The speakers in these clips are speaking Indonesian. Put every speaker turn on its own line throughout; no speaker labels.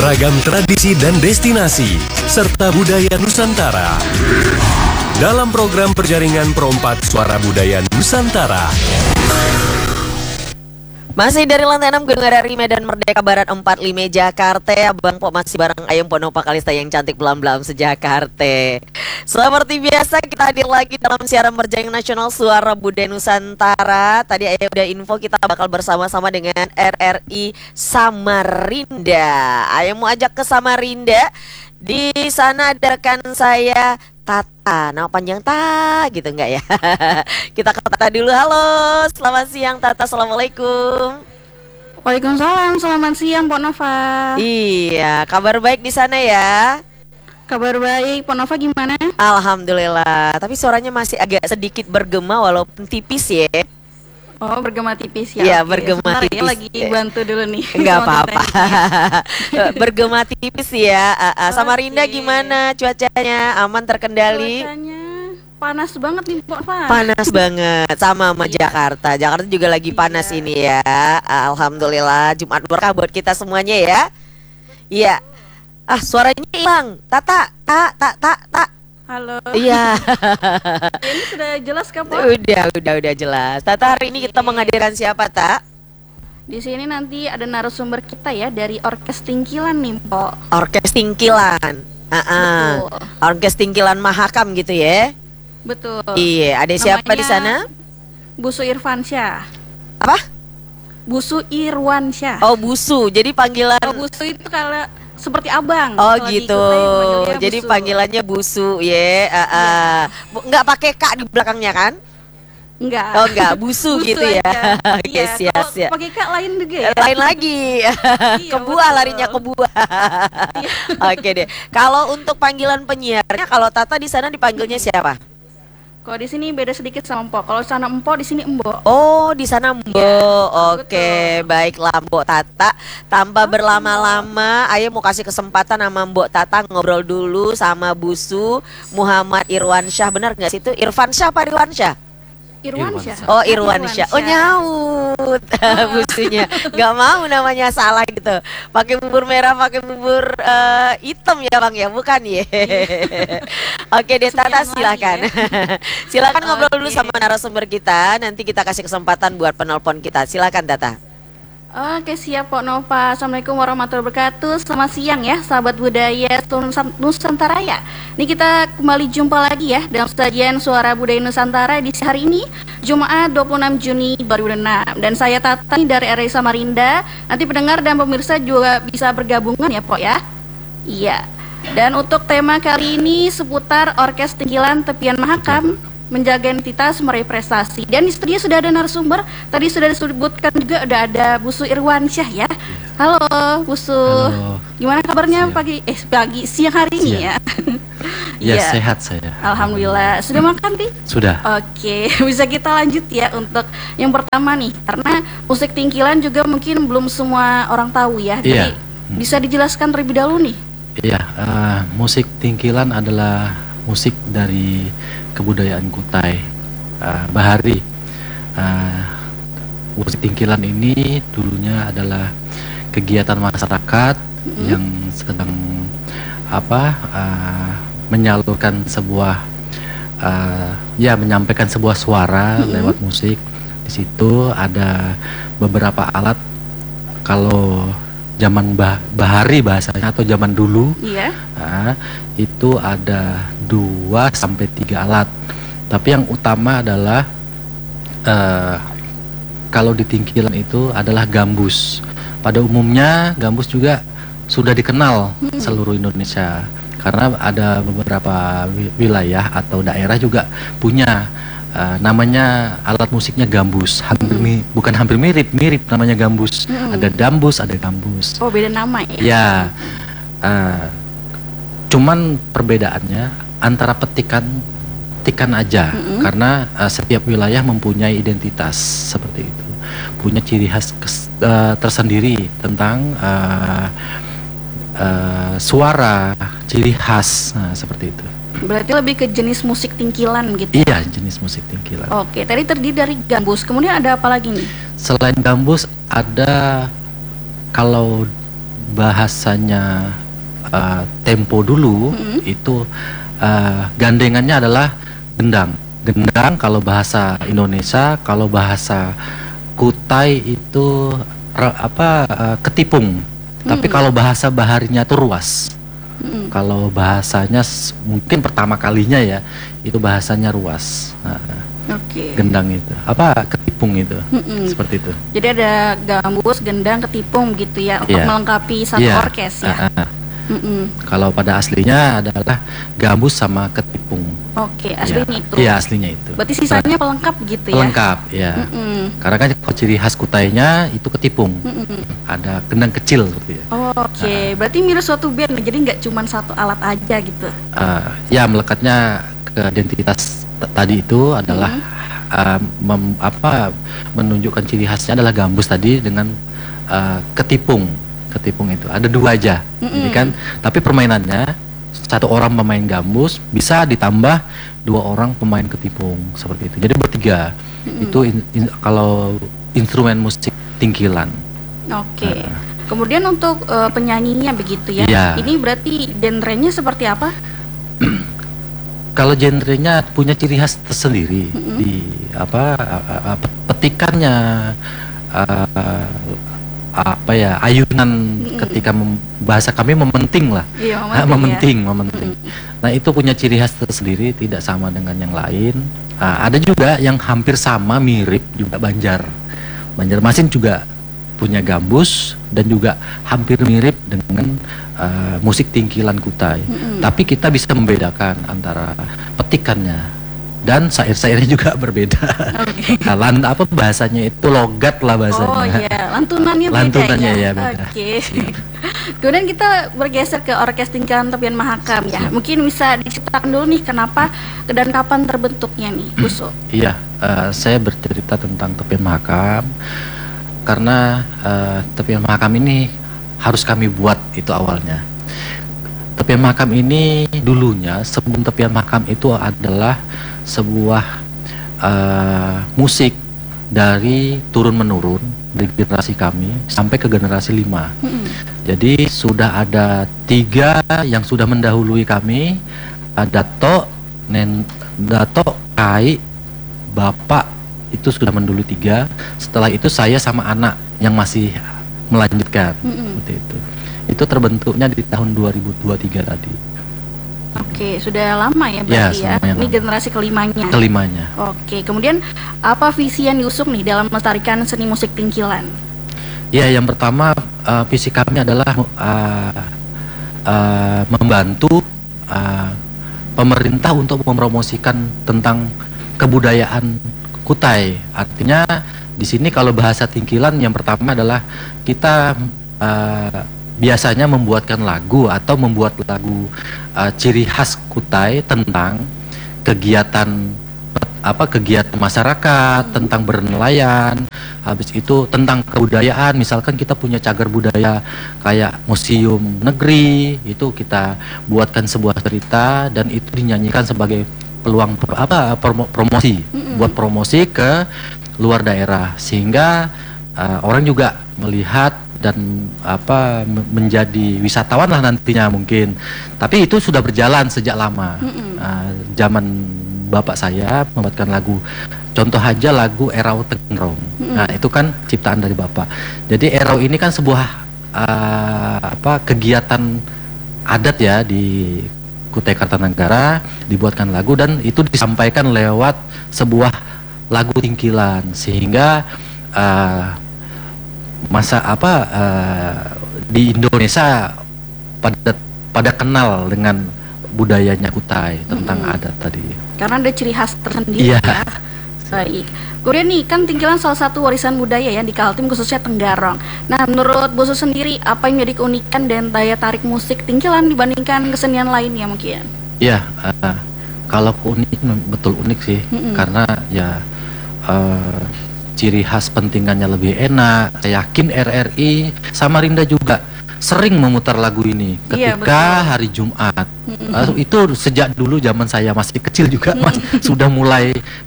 Beragam tradisi dan destinasi, serta budaya Nusantara. Dalam program Perjaringan Perompak Suara Budaya Nusantara.
Masih dari lantai 6 Gunung Arari Medan Merdeka Barat 45 Jakarta. Abang Pok masih bareng Ayam Ponopa Kalista yang cantik belam-belam sejakarta. Seperti biasa kita hadir lagi dalam siaran Perjaringan Nasional Suara Budaya Nusantara. Tadi Ayam udah info kita bakal bersama-sama dengan RRI Samarinda. Ayam mau ajak ke Samarinda. Di sana ada rekan saya Tata, nama panjang gitu enggak ya? Kita ke Tata dulu. Halo, selamat siang Tata, assalamualaikum.
Waalaikumsalam, selamat siang Pok Nova.
Iya, kabar baik di sana ya?
Kabar baik, Pok Nova gimana?
Alhamdulillah, tapi suaranya masih agak sedikit bergema walaupun tipis ya.
Oh, bergema tipis ya?
Iya,
oke.
bergema
Sebentar
tipis.
Ya, lagi bantu dulu nih.
Enggak apa-apa. Bergema tipis ya. Samarinda gimana cuacanya? Aman terkendali?
Cuacanya panas banget nih Pok Nova.
Panas banget sama Jakarta. Jakarta juga lagi panas ini ya. Alhamdulillah, Jumat berkah buat kita semuanya ya. Iya. Suaranya hilang. Tata.
Halo.
Iya.
Ini sudah jelas kah Pok?
Udah jelas. Tata, hari ini kita menghadirkan siapa, Tak?
Di sini nanti ada narasumber kita ya dari Orkes Tingkilan nih Pok.
Orkes Tingkilan.
Betul.
Orkes Tingkilan Mahakam gitu ya.
Betul.
Iya, ada siapa di sana?
Busu Irfansyah.
Apa?
Busu Irwansyah.
Oh, Busu. Jadi panggilan.
Oh, Busu itu kalau seperti abang.
Oh
Kalau
gitu.
dipanggilnya
Jadi
Busu.
panggilannya Busu ya. Nggak pakai K di belakangnya kan?
Enggak.
Oh enggak, Busu gitu ya. Oke,
Iya,
siap.
kalau pakai Kak lain juga ya.
Lain lagi. Ke buah,
betul.
larinya ke buah. Oke deh. Kalau untuk panggilan penyiarnya, kalau Tata di sana dipanggilnya siapa?
Kalau di sini beda sedikit sama Empok. Kalau sana Empok, di sini Embok.
Oh, di sana Mbok.
Iya,
Oke,
betul.
baiklah Mbok Tata. Tanpa berlama-lama, ayo mau kasih kesempatan sama Mbok Tata ngobrol dulu sama Busu Muhammad Irwansyah. Benar nggak sih itu? Irfansyah apa Irwansyah?
Irwansyah.
Oh, Irwansyah. Oh, nyaut. Busunya. Gak mau namanya salah gitu. Pakai bubur merah, pakai bubur hitam ya Bang ya, bukan ya? Oke deh Tata, silakan. Silakan ngobrol dulu sama narasumber kita. Nanti kita kasih kesempatan buat penelpon kita. Silakan Tata.
Oke, siap Pok Nova. Assalamualaikum warahmatullahi wabarakatuh. Selamat siang ya sahabat budaya Nusantara ya. Ini kita kembali jumpa lagi ya dalam sajian Suara Budaya Nusantara di hari ini Jumat 26 Juni 2006. Dan saya Tata dari RRI Samarinda. Nanti pendengar dan pemirsa juga bisa bergabungan ya Pok ya. Iya. Dan untuk tema kali ini seputar Orkes Tingkilan Tepian Mahakam, menjaga identitas meraih prestasi. Dan di studio sudah ada narasumber. Tadi sudah disebutkan juga udah ada Busu Irwansyah ya. Halo Busu.
Halo.
Gimana kabarnya
Siang.
siang hari ini ya?
Ya,
Iya.
sehat saya.
Alhamdulillah. Sudah makan nih?
Sudah.
Oke, bisa kita lanjut ya untuk yang pertama nih. Karena musik Tingkilan juga mungkin belum semua orang tahu ya.
Iya.
Jadi bisa dijelaskan terlebih dahulu nih.
Iya, musik Tingkilan adalah musik dari kebudayaan Kutai Bahari. Musik Tingkilan ini dulunya adalah kegiatan masyarakat yang sedang menyalurkan sebuah menyampaikan sebuah suara lewat musik. Di situ ada beberapa alat. Kalau zaman bahari bahasanya atau zaman dulu,
Iya.
itu ada 2 sampai 3 alat. Tapi yang utama adalah kalau di Tingkilan itu adalah gambus. Pada umumnya gambus juga sudah dikenal seluruh Indonesia karena ada beberapa wilayah atau daerah juga punya namanya alat musiknya gambus. Bukan hampir mirip namanya gambus. Ada dambus, ada gambus.
Oh, beda nama ya?
Ya, cuman perbedaannya antara petikan aja, karena setiap wilayah mempunyai identitas seperti itu, punya ciri khas tersendiri tentang suara, ciri khas, seperti itu.
Berarti lebih ke jenis musik Tingkilan gitu.
Iya, jenis musik Tingkilan.
Oke, tadi terdiri dari gambus. Kemudian ada apa lagi nih?
Selain gambus ada, kalau bahasanya tempo dulu itu gandengannya adalah gendang. Gendang kalau bahasa Indonesia, kalau bahasa Kutai itu ketipung. Tapi kalau bahasa Baharinya itu ruas. Kalau bahasanya mungkin pertama kalinya ya itu bahasanya ruas. Gendang itu ketipung itu seperti itu.
Jadi ada gambus, gendang, ketipung gitu ya untuk melengkapi satu orkes ya.
Kalau pada aslinya adalah gambus sama ketipung.
Aslinya itu.
Iya, aslinya itu.
Berarti sisanya pelengkap gitu ya.
Pelengkap, ya. Karena kan ciri khas Kutainya itu ketipung. Ada gendang kecil seperti itu.
Berarti mirip suatu band, jadi nggak cuma satu alat aja gitu.
Ya, melekatnya ke identitas tadi itu adalah menunjukkan ciri khasnya adalah gambus tadi dengan ketipung. Ketipung itu ada 2 aja, jadi kan. Tapi permainannya 1 orang pemain gambus bisa ditambah 2 orang pemain ketipung seperti itu. Jadi bertiga. Itu kalau instrumen musik tingkilan.
Kemudian untuk penyanyinya begitu ya. Ini berarti genrenya seperti apa?
Kalau genrenya punya ciri khas tersendiri di petikannya. Ayunan ketika bahasa kami mementing lah. Mementing. Nah, itu punya ciri khas tersendiri, tidak sama dengan yang lain. Ada juga yang hampir sama, mirip juga Banjarmasin juga punya gambus dan juga hampir mirip dengan musik tingkilan Kutai. Tapi kita bisa membedakan antara petikannya dan syair-syairnya juga berbeda. Bahasanya itu logat lah bahasanya. Lantunannya ya beda.
Kemudian kita bergeser ke Orkes Tingkilan Tepian Mahakam ya. Mungkin bisa diceritakan dulu nih kenapa dan kapan terbentuknya nih, Buso?
Iya, saya bercerita tentang Tepian Mahakam karena Tepian Mahakam ini harus kami buat itu awalnya. Tepian Mahakam ini dulunya sebelum Tepian Mahakam itu adalah sebuah musik dari turun-menurun dari generasi kami sampai ke generasi 5. Jadi sudah ada 3 yang sudah mendahului kami, Dato, Kai, Bapak itu sudah mendahului 3. Setelah itu saya sama anak yang masih melanjutkan seperti itu. Itu terbentuknya di tahun 2023 tadi.
Sudah lama ya berarti ya. Ini generasi kelimanya. Kemudian apa visi yang diusung nih dalam melestarikan seni musik tingkilan?
Ya, yang pertama visi kami adalah membantu pemerintah untuk mempromosikan tentang kebudayaan Kutai. Artinya di sini kalau bahasa tingkilan yang pertama adalah kita biasanya membuatkan lagu atau membuat lagu ciri khas Kutai tentang kegiatan masyarakat, tentang bernelayan, habis itu tentang kebudayaan. Misalkan kita punya cagar budaya kayak museum negeri, itu kita buatkan sebuah cerita dan itu dinyanyikan sebagai peluang promosi, buat promosi ke luar daerah sehingga orang juga melihat dan menjadi wisatawan lah nantinya mungkin. Tapi itu sudah berjalan sejak lama. Zaman bapak saya membuatkan lagu, contoh aja lagu Erau Tengrong. Nah, itu kan ciptaan dari bapak. Jadi Erau ini kan sebuah kegiatan adat ya di Kutai Kartanegara, dibuatkan lagu dan itu disampaikan lewat sebuah lagu tingkilan sehingga di Indonesia pada kenal dengan budayanya Kutai tentang adat tadi.
Karena ada ciri khas tersendiri.
Iya.
Ya. Baik. Kemudian nih kan tingkilan salah satu warisan budaya ya di Kaltim khususnya Tenggarong. Nah, menurut Boso sendiri apa yang jadi keunikan dan daya tarik musik tingkilan dibandingkan kesenian lainnya mungkin?
Iya, kalau unik betul unik sih karena ya ciri khas pentingannya lebih enak. Saya yakin RRI Samarinda juga sering memutar lagu ini ketika hari Jumat. Itu sejak dulu zaman saya masih kecil juga sudah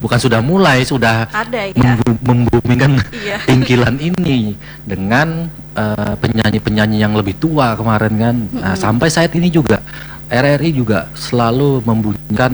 ada ya? Membumikan tingkilan ini dengan penyanyi-penyanyi yang lebih tua kemarin kan. Nah, sampai saat ini juga RRI juga selalu membunyikan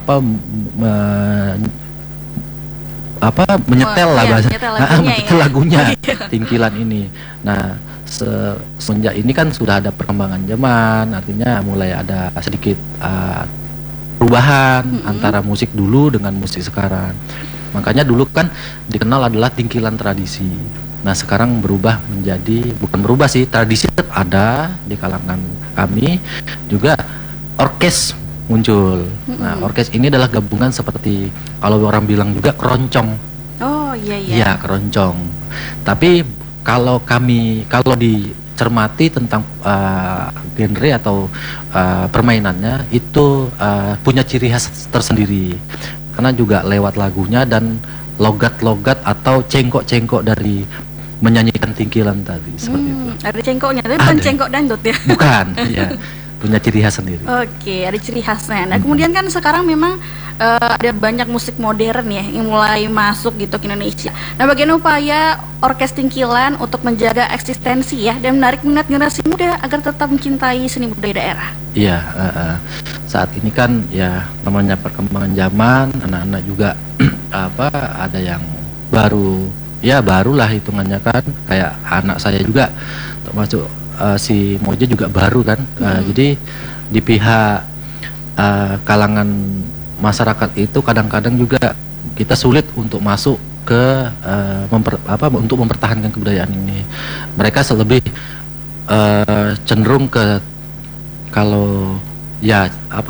menyetel lah bahasa, menyetel lagunya Tingkilan ini. Nah, semenjak ini kan sudah ada perkembangan zaman, artinya mulai ada sedikit perubahan antara musik dulu dengan musik sekarang. Makanya dulu kan dikenal adalah Tingkilan tradisi. Nah, sekarang berubah menjadi, bukan berubah sih, tradisi tetap ada di kalangan kami, juga orkes muncul. Nah, orkes ini adalah gabungan seperti kalau orang bilang juga keroncong.
Oh iya.
Iya, keroncong. Tapi kalau dicermati tentang genre atau permainannya itu punya ciri khas tersendiri. Karena juga lewat lagunya dan logat-logat atau cengkok-cengkok dari menyanyikan Tingkilan tadi seperti itu.
Ada cengkoknya, tapi bukan cengkok dangdut ya?
Bukan, ya. Punya ciri khas sendiri.
Oke, ada ciri khasnya. Nah, kemudian kan sekarang memang ada banyak musik modern ya yang mulai masuk gitu ke Indonesia. Nah, bagaimana upaya Orkes Tingkilan untuk menjaga eksistensi ya dan menarik minat generasi muda agar tetap mencintai seni budaya daerah? Iya,
saat ini kan ya namanya perkembangan zaman, anak-anak juga ada yang barulah hitungannya kan, kayak anak saya juga termasuk si Moja juga baru kan. Jadi di pihak kalangan masyarakat itu kadang-kadang juga kita sulit untuk masuk ke untuk mempertahankan kebudayaan ini. Mereka lebih cenderung ke kalau ya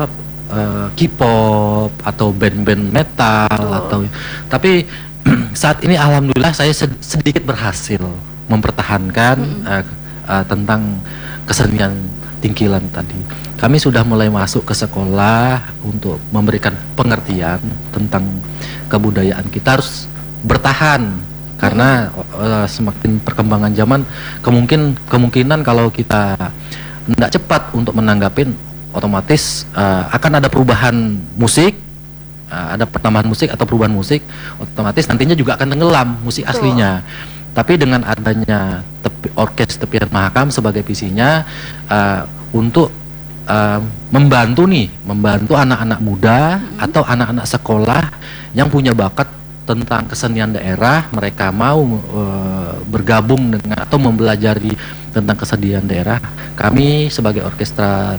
K-pop atau band-band metal tapi saat ini alhamdulillah saya sedikit berhasil mempertahankan tentang kesenian Tingkilan tadi. Kami sudah mulai masuk ke sekolah untuk memberikan pengertian tentang kebudayaan kita harus bertahan karena semakin perkembangan zaman kemungkinan kalau kita tidak cepat untuk menanggapin otomatis akan ada perubahan musik, ada pertambahan musik atau perubahan musik, otomatis nantinya juga akan tenggelam musik aslinya. Tapi dengan adanya Orkes Tepian Mahakam sebagai visinya untuk membantu anak-anak muda atau anak-anak sekolah yang punya bakat tentang kesenian daerah, mereka mau bergabung dengan atau mempelajari tentang kesenian daerah. Kami sebagai Orkes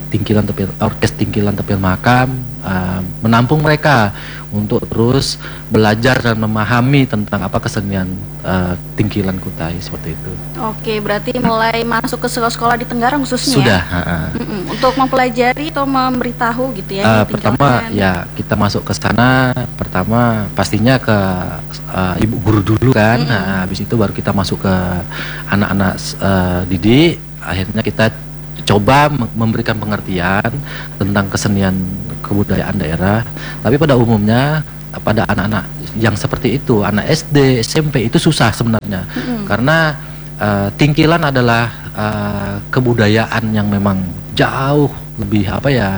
Tingkilan Tepian Mahakam menampung mereka untuk terus belajar dan memahami tentang apa kesenian Tingkilan Kutai seperti itu.
Oke, berarti mulai masuk ke sekolah-sekolah di Tenggarong khususnya.
Sudah.
Untuk mempelajari atau memberitahu gitu ya.
Pertama ya kita masuk ke sana, pertama pastinya ke ibu guru dulu kan. Habis itu baru kita masuk ke anak-anak didik. Akhirnya kita coba memberikan pengertian tentang kesenian kebudayaan daerah. Tapi pada umumnya pada anak-anak yang seperti itu, anak SD, SMP itu susah sebenarnya. Karena Tingkilan adalah kebudayaan yang memang jauh lebih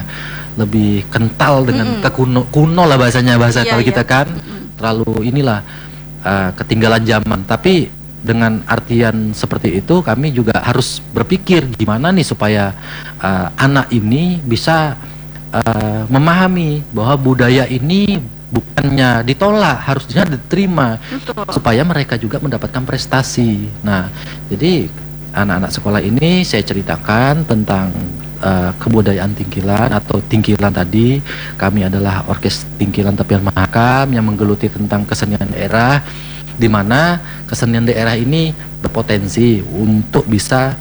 lebih kental dengan kuno lah bahasa kalau kita kan terlalu ketinggalan zaman. Tapi dengan artian seperti itu kami juga harus berpikir gimana nih supaya anak ini bisa memahami bahwa budaya ini bukannya ditolak, harusnya diterima. Supaya mereka juga mendapatkan prestasi. Nah, jadi anak-anak sekolah ini saya ceritakan tentang kebudayaan Tingkilan atau Tingkilan tadi. Kami adalah Orkes Tingkilan Tepian Mahakam yang menggeluti tentang kesenian daerah, di mana kesenian daerah ini berpotensi untuk bisa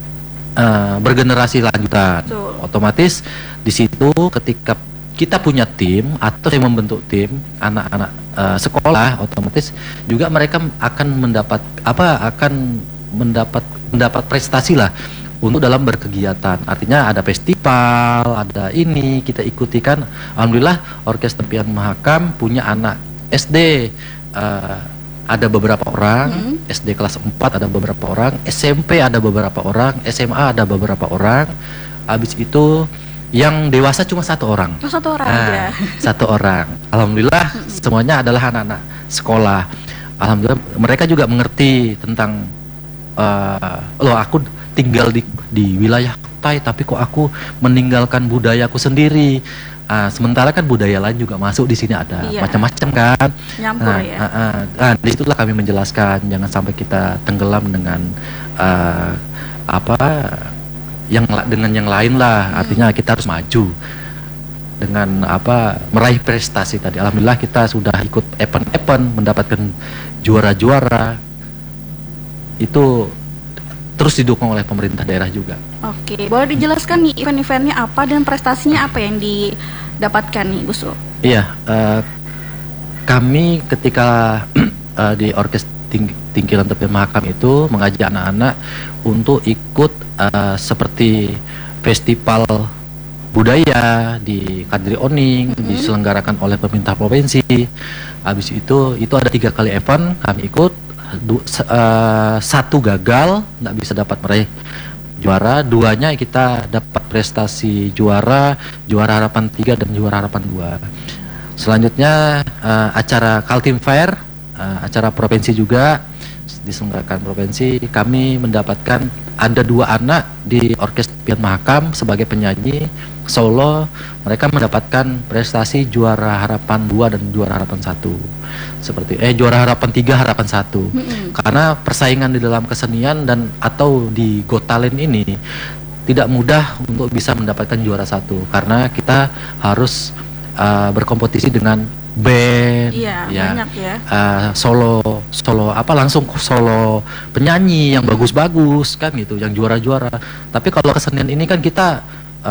bergenerasi lanjutan. Otomatis di situ ketika kita punya tim atau saya membentuk tim anak-anak sekolah, otomatis juga mereka akan mendapat prestasi lah untuk dalam berkegiatan. Artinya ada festival, ada ini kita ikuti kan. Alhamdulillah Orkes Tepian Mahakam punya anak SD ada beberapa orang, SD kelas 4 ada beberapa orang, SMP ada beberapa orang, SMA ada beberapa orang. Habis itu yang dewasa cuma satu orang.
Satu orang aja.
Satu orang. Alhamdulillah semuanya adalah anak-anak sekolah. Alhamdulillah mereka juga mengerti tentang loh aku tinggal di wilayah Kutai, tapi kok aku meninggalkan budayaku sendiri. Sementara kan budaya lain juga masuk di sini, ada macam-macam kan.
Nyampur ya.
Di situlah kami menjelaskan jangan sampai kita tenggelam dengan dengan yang lain lah. Artinya kita harus maju dengan meraih prestasi tadi. Alhamdulillah kita sudah ikut event-event, mendapatkan juara-juara. Itu terus didukung oleh pemerintah daerah juga.
Oke, boleh dijelaskan nih event-eventnya apa dan prestasinya apa yang didapatkan nih Gus Ru?
Iya, kami ketika di Orkes Tingkilan Tepian Mahakam itu mengajak anak-anak untuk ikut seperti festival budaya di Kadri Oning, diselenggarakan oleh pemerintah provinsi. Habis itu ada 3 kali event kami ikut. Satu gagal, nggak bisa dapat meraih juara, 2-nya kita dapat prestasi juara harapan 3 dan juara harapan 2. Selanjutnya acara Kaltim Fair, acara provinsi juga diselenggarakan provinsi. Kami mendapatkan ada 2 anak di Orkes Tepian Mahakam sebagai penyanyi solo. Mereka mendapatkan prestasi juara harapan 2 dan juara harapan 1. Seperti juara harapan 3 harapan 1. Karena persaingan di dalam kesenian dan atau di Got Talent ini tidak mudah untuk bisa mendapatkan juara 1, karena kita harus berkompetisi dengan band,
banyak ya.
Solo langsung solo penyanyi yang bagus-bagus kan gitu, yang juara-juara. Tapi kalau kesenian ini kan kita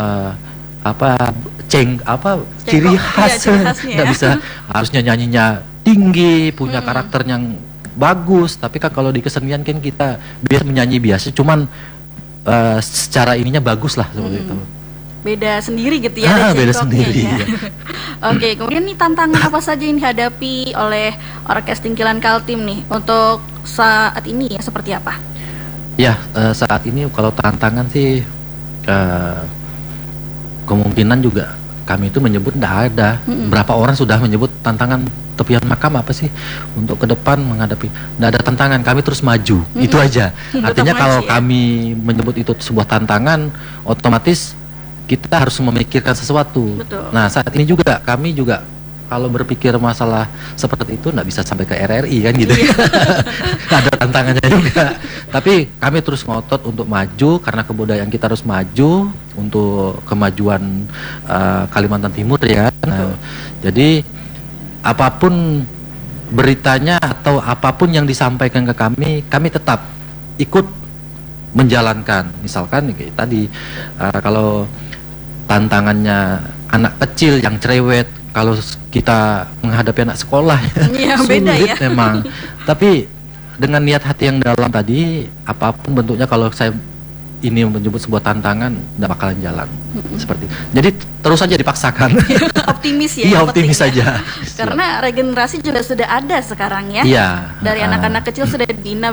ciri khas, nggak bisa harusnya nyanyinya tinggi, punya karakter yang bagus. Tapi kan kalau di kesenian kan kita biasa menyanyi biasa, cuman secara ininya bagus lah seperti itu.
Beda sendiri gitu ya.
Beda sendiri ya.
Oke, kemudian nih tantangan apa saja yang dihadapi oleh Orkes Tingkilan Kaltim nih untuk saat ini ya, seperti apa?
Ya, saat ini kalau tantangan sih kemungkinan juga kami itu menyebut tidak ada. Berapa orang sudah menyebut tantangan Tepian Mahakam apa sih untuk ke depan menghadapi? Tidak ada tantangan, kami terus maju. Itu aja. Artinya kalau kami menyebut itu sebuah tantangan, otomatis kita harus memikirkan sesuatu.
Betul.
Nah, saat ini juga kami juga kalau berpikir masalah seperti itu nggak bisa sampai ke RRI kan gitu. Ada tantangannya juga. Tapi kami terus ngotot untuk maju karena kebudayaan kita harus maju untuk kemajuan Kalimantan Timur ya. Nah, jadi apapun beritanya atau apapun yang disampaikan ke kami tetap ikut menjalankan. Misalkan kayak tadi kalau tantangannya anak kecil yang cerewet, kalau kita menghadapi anak sekolah ya, sulit
beda ya
memang. Tapi dengan niat hati yang dalam tadi, apapun bentuknya, kalau saya ini menyebut sebuah tantangan, tidak bakalan jalan. Seperti itu. Jadi terus saja dipaksakan.
Optimis ya.
Iya, optimis saja.
Karena regenerasi juga sudah ada sekarang ya.
Iya.
Dari anak-anak kecil sudah dibina